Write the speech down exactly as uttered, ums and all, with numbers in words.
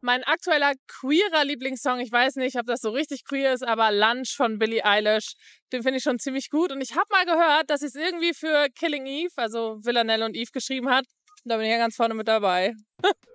Mein aktueller queerer Lieblingssong, ich weiß nicht, ob das so richtig queer ist, aber Lunch von Billie Eilish, den finde ich schon ziemlich gut. Und ich habe mal gehört, dass sie es irgendwie für Killing Eve, also Villanelle und Eve, geschrieben hat. Da bin ich ja ganz vorne mit dabei.